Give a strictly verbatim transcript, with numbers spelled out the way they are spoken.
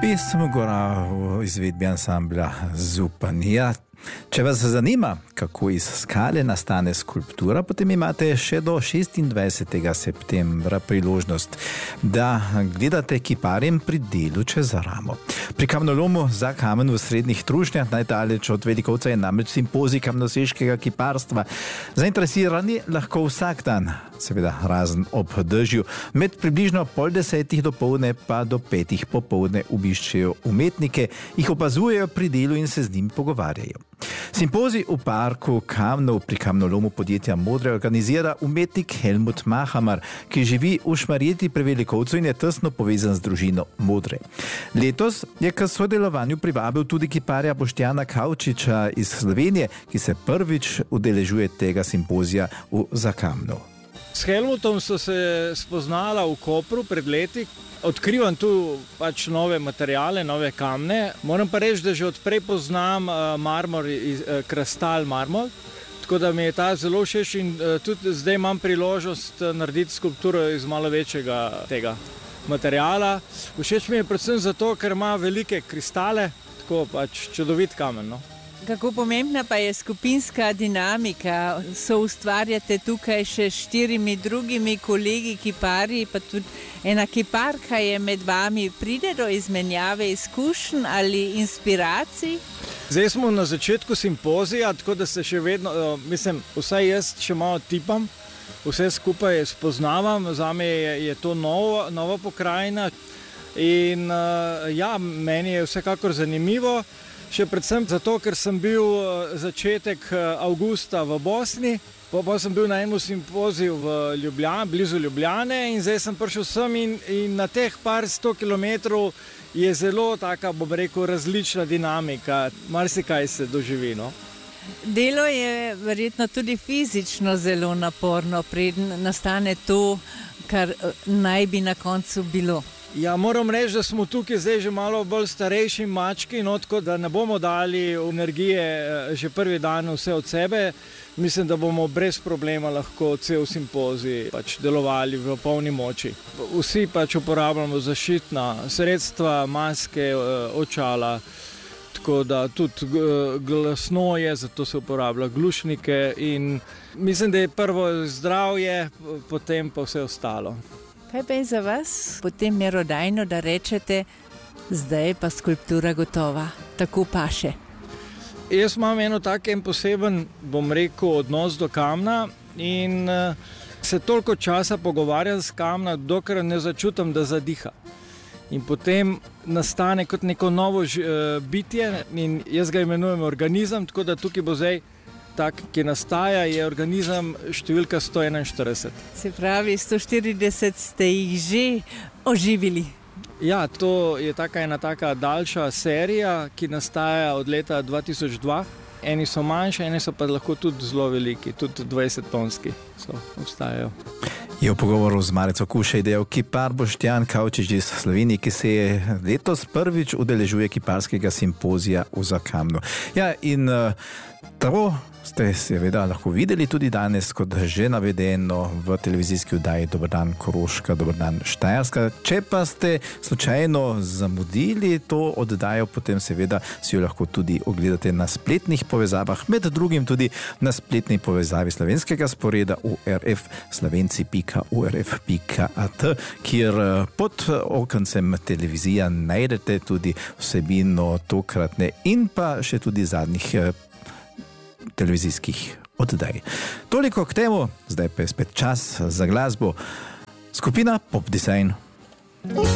Pesem Gora v izvedbi ansambla Zupanija. Če vas zanima, kako iz skale nastane skulptura, potem imate še do šestindvajsetega septembra priložnost, da gledate kiparjem pri delu čez ramo. Pri kamnolomu za kamen v Srednjih Trušnjah, najdaleč od Velikovca, je namreč simpozij kamnoseškega kiparstva. Zainteresirani lahko vsak dan, seveda razen ob dežju, med približno pol desetih dopoldne pa do petih popoldne obiščejo umetnike, jih opazujejo pri delu in se z njim pogovarjajo. Simpozij v parku Kamnov pri kamnolomu podjetja Modre organizira umetnik Helmut Mahamar, ki živi v Šmarjeti pri Velikovcu in je tesno povezan z družino Modre. Letos je k sodelovanju privabil tudi kiparja Boštjana Kavčiča iz Slovenije, ki se prvič udeležuje tega simpozija v Zakamnu. S Helmutom so se spoznala v Kopru pred leti. Odkrivam tu pač nove materijale, nove kamne. Moram pa reči, da že odprej poznam marmor, kristal marmor, tako da mi je ta zelo všeč in tudi zdaj imam priložnost narediti skulpturo iz malo večjega tega materijala. Všeč mi je predvsem zato, ker ima velike kristale, tako pač čudovit kamen, no. Kako pomembna pa je skupinska dinamika? So ustvarjate tukaj še štirimi drugimi kolegi kiparji, pa tudi ena kiparka je med vami. Pride do izmenjave izkušenj ali inspiracij? Zdaj smo na začetku simpozija, tako da se še vedno, mislim, vsaj jaz še malo tipam, vse skupaj spoznavam, zame je, je to novo, nova pokrajina in ja, meni je vsekakor zanimivo. Še predvsem zato, ker sem bil začetek avgusta v Bosni, pa sem bil na enem simpoziju v Ljubljani, blizu Ljubljane in zdaj sem prišel sem in, in na teh par sto kilometrov je zelo taka, bom rekel, različna dinamika, marsikaj se doživi, no. Delo je verjetno tudi fizično zelo naporno, preden nastane to, kar naj bi na koncu bilo. Ja, moram reči, da smo tukaj zdaj že malo bolj starejši mački, no, tako da ne bomo dali energije že prvi dan vse od sebe. Mislim, da bomo brez problema lahko cel simpozij pač delovali v polni moči. Vsi pač uporabljamo zaščitna sredstva, maske, očala, tako da tudi glasno je, zato se uporablja glušnike in mislim, da je prvo zdravje, potem pa vse ostalo. Kaj pa je za vas potem merodajno, da rečete, zdaj pa skulptura gotova, tako paše? Jaz imam eno tak en poseben, bom rekel, odnos do kamna in se toliko časa pogovarjam s kamna, dokler ne začutim, da zadiha. In potem nastane kot neko novo bitje in jaz ga imenujem organizem, tako da tukaj bo zdaj tak, ki nastaja, je organizem številka sto enainštirideset. Se pravi, sto štirideset ste jih že oživili. Ja, to je taka ena taka daljša serija, ki nastaja od leta dva tisoč dva. Eni so manjši, eni so pa lahko tudi zelo veliki, tudi dvajset tonski so, obstajajo. Je v pogovoru z Marico Kušej del kipar Boštjan Kavčič iz Slovenije, ki se je letos prvič udeležuje kiparskega simpozija v Zakamnu. Ja, in uh, to ste seveda lahko videli tudi danes, kot že navedeno v televizijski oddaji Dober dan Koroška, Dober dan Štajerska. Če pa ste slučajno zamudili to oddajo, potem seveda si jo lahko tudi ogledate na spletnih povezavah, med drugim tudi na spletni povezavi slovenskega sporeda u er ef slovenci pika u er ef pika a te, kjer pod okencem televizija najdete tudi vsebino tokratne in pa še tudi zadnjih televizijskih oddaj. Toliko k temu, zdaj pa je spet čas za glasbo. Skupina Pop Design.